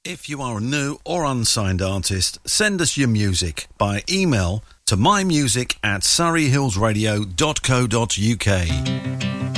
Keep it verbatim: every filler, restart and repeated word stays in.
If you are a new or unsigned artist, send us your music by email to mymusic at surreyhillsradio dot co dot uk.